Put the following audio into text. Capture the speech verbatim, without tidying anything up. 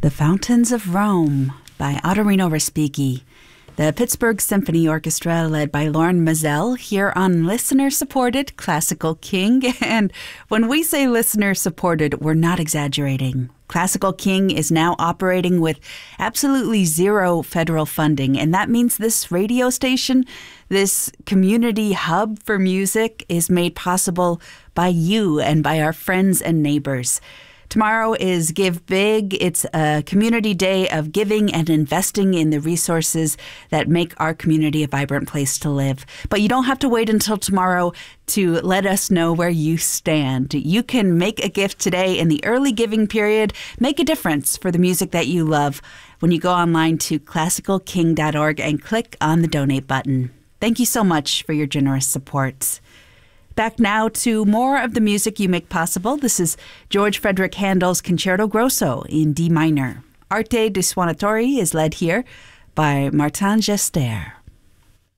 The Fountains of Rome by Ottorino Respighi. The Pittsburgh Symphony Orchestra, led by Loren Maazel, here on listener-supported Classical King. And when we say listener-supported, we're not exaggerating. Classical King is now operating with absolutely zero federal funding, and that means this radio station, this community hub for music, is made possible by you and by our friends and neighbors. Tomorrow is Give Big. It's a community day of giving and investing in the resources that make our community a vibrant place to live. But you don't have to wait until tomorrow to let us know where you stand. You can make a gift today in the early giving period. Make a difference for the music that you love when you go online to classical king dot org and click on the donate button. Thank you so much for your generous support. Back now to more of the music you make possible. This is George Frederick Handel's Concerto Grosso in D minor. Arte dei Suonatori is led here by Martin Gester.